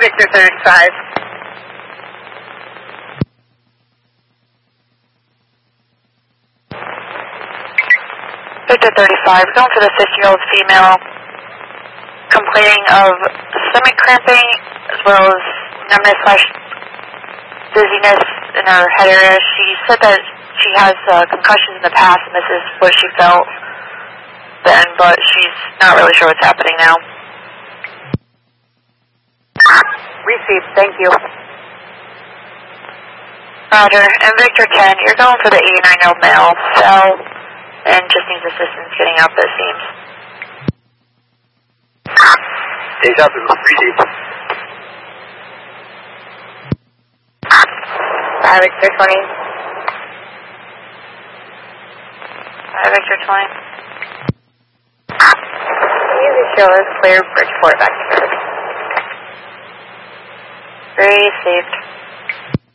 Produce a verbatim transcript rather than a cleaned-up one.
Victor thirty-five. Victor thirty-five, going for the fifty-year-old female, complaining of stomach cramping as well as numbness slash dizziness in her head area. She said that she has uh, concussions in the past and this is what she felt then, but she's not really sure what's happening now. Received, thank you. Roger, and Victor ten, you're going for the eighty-nine-year-old male, fell, and just needs assistance getting out the seams. Deja vu, received. Hi, Victor twenty. Hi, Victor twenty. Easy show is clear, Bridgeport back to service. Received.